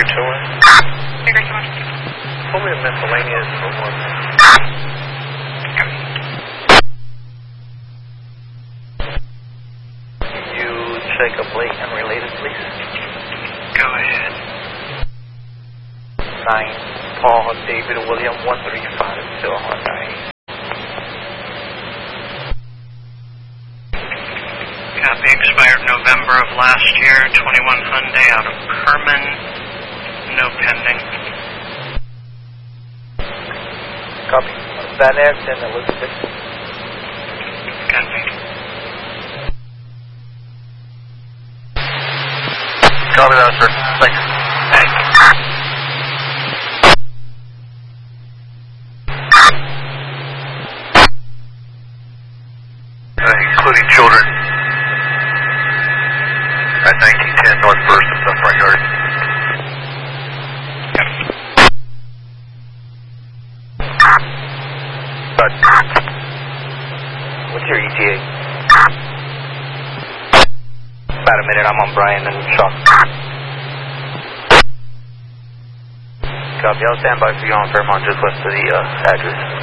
2-1. Pull me a miscellaneous for 1 minute. You check a Blake unrelated, please. Go ahead. 9 Paul David William 135 to 190. Copy, expired November of last year, 21 Hyundai out of Kerman, no pending. Copy. Van Ness and Elizabeth. Copy. Copy that, sir. Thanks. Thanks. Including children. At 1910 North 1st of the front yard. What's your ETA? About a minute. I'm on Brian and Shaw. Copy. I'll stand by for you on Fairmont, just west of the address.